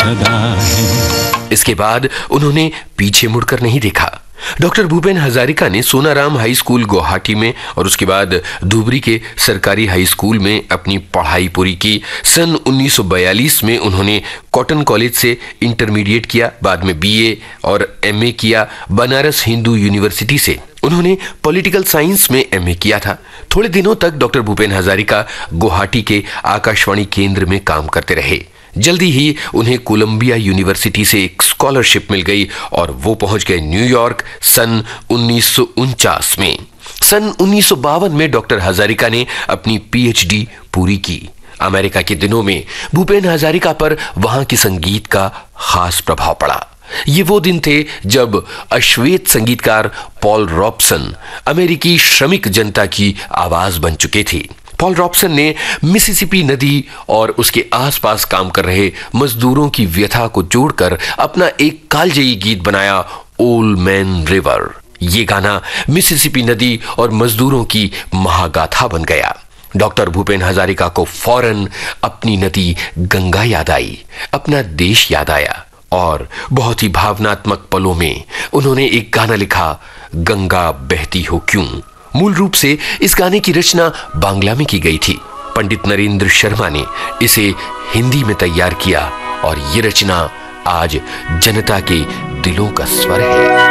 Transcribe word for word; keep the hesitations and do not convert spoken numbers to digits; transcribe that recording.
सदा है। इसके बाद उन्होंने पीछे मुड़कर नहीं देखा। डॉक्टर भूपेन हजारिका ने सोनाराम हाई स्कूल गुवाहाटी में और उसके बाद धुबरी के सरकारी हाई स्कूल में अपनी पढ़ाई पूरी की। सन उन्नीस सौ बयालीस में उन्होंने कॉटन कॉलेज से इंटरमीडिएट किया, बाद में बीए और एमए किया बनारस हिंदू यूनिवर्सिटी से। उन्होंने पॉलिटिकल साइंस में एमए किया था। थोड़े दिनों तक डॉक्टर भूपेन हजारिका गुवाहाटी के आकाशवाणी केंद्र में काम करते रहे। जल्दी ही उन्हें कोलंबिया यूनिवर्सिटी से एक स्कॉलरशिप मिल गई और वो पहुंच गए न्यूयॉर्क सन उन्नीस सौ उनचास में। सन उन्नीस सौ बावन में डॉक्टर हजारिका ने अपनी पीएचडी पूरी की। अमेरिका के दिनों में भूपेन हजारिका पर वहां की संगीत का खास प्रभाव पड़ा। ये वो दिन थे जब अश्वेत संगीतकार पॉल रॉबसन अमेरिकी श्रमिक जनता की आवाज बन चुके थे। पॉल रॉबसन ने मिसिसिपी नदी और उसके आसपास काम कर रहे मजदूरों की व्यथा को जोड़कर अपना एक कालजयी गीत बनाया, ओल्ड मैन रिवर। ये गाना मिसिसिपी नदी और मजदूरों की महागाथा बन गया। डॉक्टर भूपेन हजारिका को फौरन अपनी नदी गंगा याद आई, अपना देश याद आया और बहुत ही भावनात्मक पलों में उन्होंने एक गाना लिखा, गंगा बहती हो क्यों। मूल रूप से इस गाने की रचना बांग्ला में की गई थी। पंडित नरेंद्र शर्मा ने इसे हिंदी में तैयार किया और ये रचना आज जनता के दिलों का स्वर है।